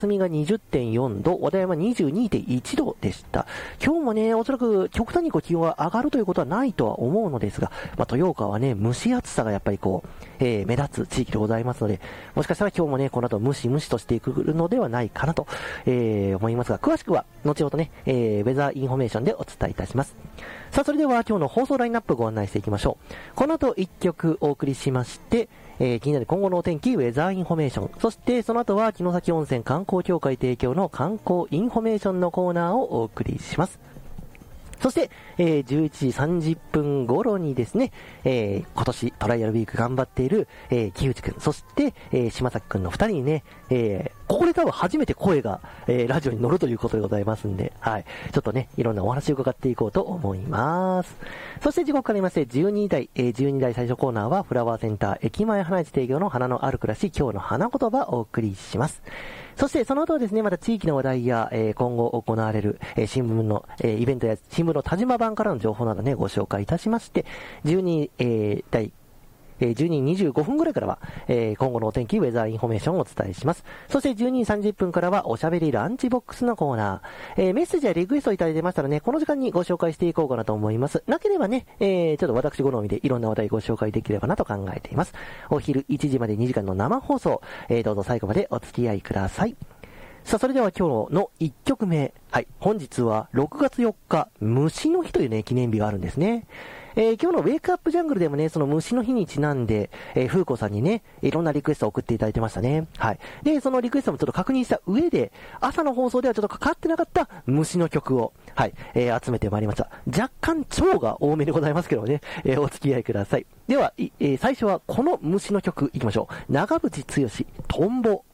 霞が 20.4 度、和田山 22.1 度でした。今日もね、おそらく極端に気温が上がるということはないとは思うのですが、豊岡はね、蒸し暑さがやっぱり目立つ地域でございますので、もしかしたら今日もね、この後ムシムシとしていくのではないかなと、思いますが、詳しくは後ほどね、ウェザーインフォメーションでお伝えいたします。さあ、それでは今日の放送ラインナップご案内していきましょう。この後1曲お送りしまして、気になる今後のお天気ウェザーインフォメーション、そしてその後は城崎温泉観光協会提供の観光インフォメーションのコーナーをお送りします。そして、11時30分頃にですね、今年トライアルウィーク頑張っている、木内くん、そして、島崎くんの2人にね、ここで多分初めて声が、ラジオに乗るということでございますんで、はい。ちょっとね、いろんなお話を伺っていこうと思います。そして時刻から言いまして、12台最初コーナーはフラワーセンター駅前花市提供の花のある暮らし、今日の花言葉をお送りします。そしてその後はですね、また地域の話題や、今後行われる、新聞の、イベントや新聞の田島版からの情報などね、ご紹介いたしまして、12時25分ぐらいからは、今後のお天気ウェザーインフォメーションをお伝えします。そして12時30分からはおしゃべりランチボックスのコーナー、メッセージやリクエストいただいてましたらね、この時間にご紹介していこうかなと思います。なければね、ちょっと私好みでいろんな話題ご紹介できればなと考えています。お昼1時まで2時間の生放送、どうぞ最後までお付き合いください。さあ、それでは今日の1曲目。はい。本日は6月4日、虫の日というね、記念日があるんですね。今日のウェイクアップジャングルでもね、その虫の日にちなんで、風子さんにね、いろんなリクエストを送っていただいてましたね。はい。で、そのリクエストもちょっと確認した上で、朝の放送ではちょっとかかってなかった虫の曲を、はい、集めてまいりました。若干蝶が多めでございますけどね、お付き合いください。では、最初はこの虫の曲いきましょう。長渕剛、トンボ。